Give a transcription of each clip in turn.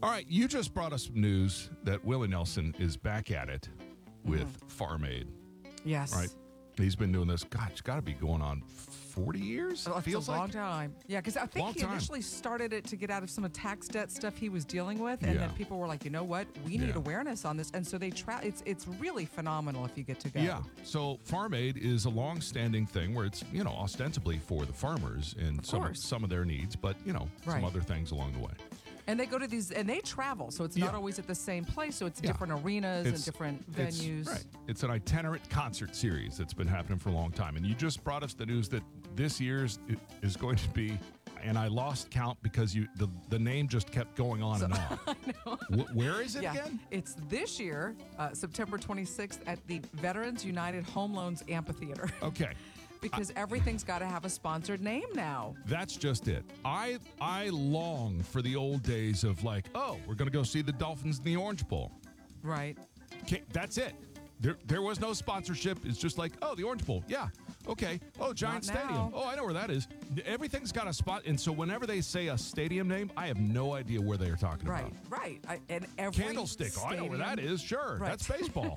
All right, you just brought us some news that Willie Nelson is back at it with Farm Aid, Yes. right? He's been doing this, God, it's got to be going on 40 years? Oh, it's Feels a long like. time. Yeah, because I think Long he time. initially started it to get out of some of tax debt stuff he was dealing with, and Yeah. then people were like, you know what, we need Yeah. awareness on this, and so they it's really phenomenal if you get to go. Yeah. So Farm Aid is a long-standing thing where it's, ostensibly for the farmers and course. some of their needs, but, some Right. other things along the way. And they go to these, and they travel, so it's not Yeah. always at the same place, so it's Yeah. different arenas and different it's- venues. Right. It's an itinerant concert series that's been happening for a long time. And you just brought us the news that this year's is going to be, and I lost count because the name just kept going on and on. I know. Where is it Yeah, again? it's this year, September 26th, at the Veterans United Home Loans Amphitheater. Okay. Because everything's got to have a sponsored name now. That's just it. I long for the old days of like, oh, we're going to go see the Dolphins in the Orange Bowl. Right. That's it. There was no sponsorship. It's just like, oh, the Orange Bowl. Yeah. Okay. Oh, Giant Not now. Stadium. Oh, I know where that is. Everything's got a spot. And so whenever they say a stadium name, I have no idea where they are talking Right, about. right. And every Candlestick. Oh, I know where that stadium- is. Sure. Right. That's baseball.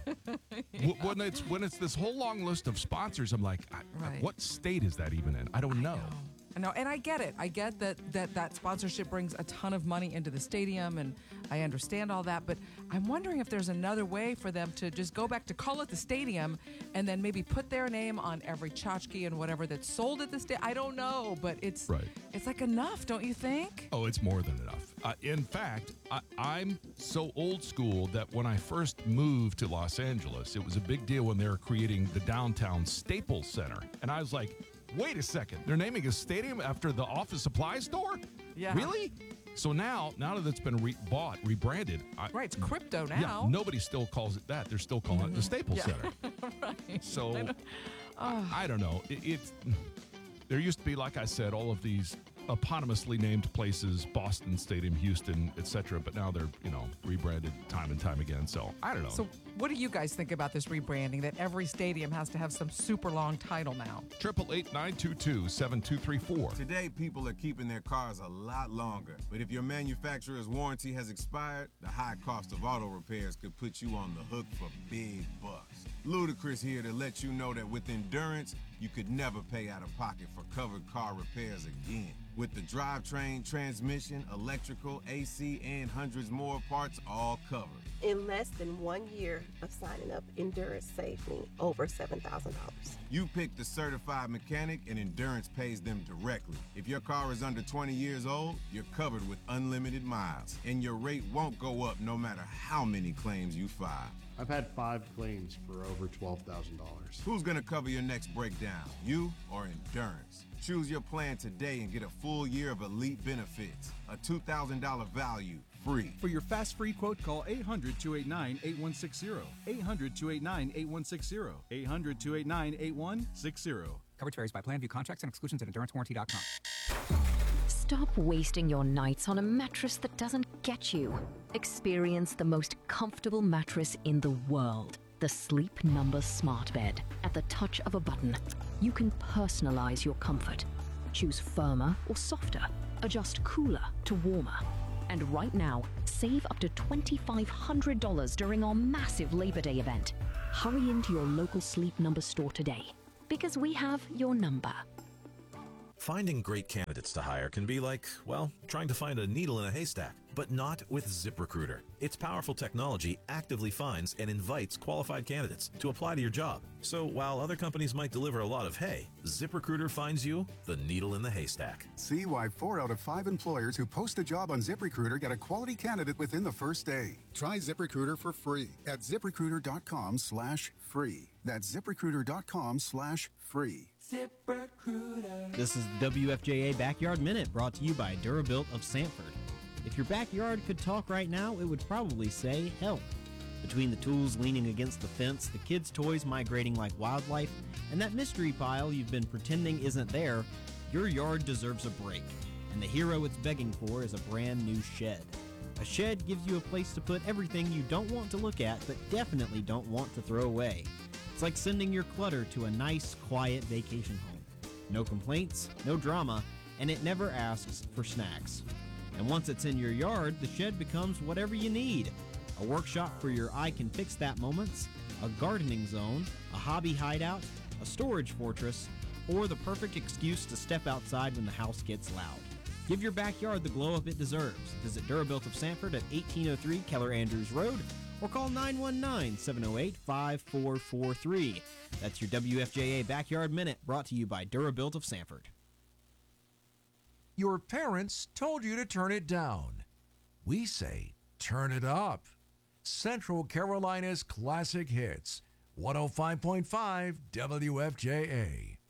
When it's this whole long list of sponsors, I'm like, Right. what state is that even in? I don't know. No, and I get it. I get that sponsorship brings a ton of money into the stadium, and I understand all that. But I'm wondering if there's another way for them to just go back to call it the stadium, and then maybe put their name on every tchotchke and whatever that's sold at the stadium. I don't know, but it's like enough, don't you think? Oh, it's more than enough. In fact, I'm so old school that when I first moved to Los Angeles, it was a big deal when they were creating the downtown Staples Center. And I was like, wait a second, they're naming a stadium after the office supply store? Yeah. Really? So now that it's been rebranded. Right, it's crypto Yeah, now. nobody still calls it that. They're still calling it the Staples Center. Right. So, I don't know. There used to be, like I said, all of these eponymously named places, Boston Stadium, Houston, etc. But now they're, rebranded time and time again. So I don't know. So what do you guys think about this rebranding, that every stadium has to have some super long title now? 888-922-7234. Today, people are keeping their cars a lot longer. But if your manufacturer's warranty has expired, the high cost of auto repairs could put you on the hook for big bucks. Ludacris here to let you know that with Endurance, you could never pay out of pocket for covered car repairs again. With the drivetrain, transmission, electrical, AC, and hundreds more parts all covered. In less than 1 year of signing up, Endurance saved me over $7,000. You pick the certified mechanic and Endurance pays them directly. If your car is under 20 years old, you're covered with unlimited miles. And your rate won't go up no matter how many claims you file. I've had 5 claims for over $12,000. Who's gonna cover your next breakdown, you or Endurance? Choose your plan today and get a full year of elite benefits. A $2,000 value, free. For your fast free quote, call 800-289-8160. 800-289-8160. 800-289-8160. Coverage varies by plan. View contracts and exclusions at endurancewarranty.com. Stop wasting your nights on a mattress that doesn't get you. Experience the most comfortable mattress in the world. The Sleep Number Smart Bed. At the touch of a button, you can personalize your comfort. Choose firmer or softer. Adjust cooler to warmer. And right now, save up to $2,500 during our massive Labor Day event. Hurry into your local Sleep Number store today, because we have your number. Finding great candidates to hire can be like, well, trying to find a needle in a haystack, but not with ZipRecruiter. Its powerful technology actively finds and invites qualified candidates to apply to your job. So while other companies might deliver a lot of hay, ZipRecruiter finds you the needle in the haystack. See why 4 out of 5 employers who post a job on ZipRecruiter get a quality candidate within the first day. Try ZipRecruiter for free at ZipRecruiter.com/free. That's ZipRecruiter.com/free. This is the WFJA Backyard Minute, brought to you by Durabuilt of Sanford. If your backyard could talk right now, it would probably say help. Between the tools leaning against the fence, the kids' toys migrating like wildlife, and that mystery pile you've been pretending isn't there, your yard deserves a break. And the hero it's begging for is a brand new shed. A shed gives you a place to put everything you don't want to look at, but definitely don't want to throw away. It's like sending your clutter to a nice, quiet vacation home. No complaints, no drama, and it never asks for snacks. And once it's in your yard, the shed becomes whatever you need. A workshop for your I can fix that moments, a gardening zone, a hobby hideout, a storage fortress, or the perfect excuse to step outside when the house gets loud. Give your backyard the glow up it deserves. Visit Durabuilt of Sanford at 1803 Keller Andrews Road or call 919-708-5443. That's your WFJA Backyard Minute, brought to you by Durabuilt of Sanford. Your parents told you to turn it down. We say, turn it up. Central Carolina's classic hits. 105.5 WFJA.